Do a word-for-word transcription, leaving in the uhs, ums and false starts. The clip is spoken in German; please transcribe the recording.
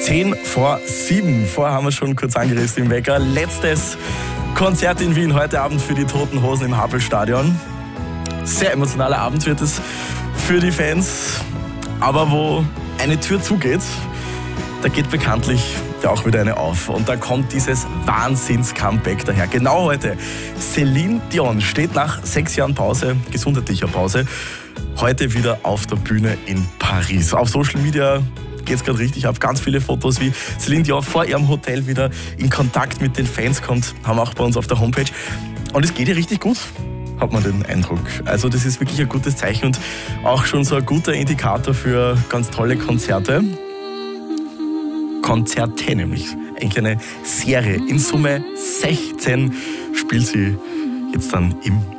zehn vor sieben. Vorher haben wir schon kurz angerissen im Wecker. Letztes Konzert in Wien heute Abend für die Toten Hosen im Happelstadion. Sehr emotionaler Abend wird es für die Fans. Aber wo eine Tür zugeht, da geht bekanntlich auch wieder eine auf. Und da kommt dieses Wahnsinns-Comeback daher. Genau heute. Celine Dion steht nach sechs Jahren Pause, gesundheitlicher Pause, heute wieder auf der Bühne in Paris. Auf Social Media geht es gerade richtig ab. Ganz viele Fotos, wie Celine Dion vor ihrem Hotel wieder in Kontakt mit den Fans kommt. Haben wir auch bei uns auf der Homepage. Und es geht ihr richtig gut, hat man den Eindruck. Also das ist wirklich ein gutes Zeichen und auch schon so ein guter Indikator für ganz tolle Konzerte. Konzerte nämlich. Eigentlich eine Serie. In Summe sechzehn spielt sie jetzt dann im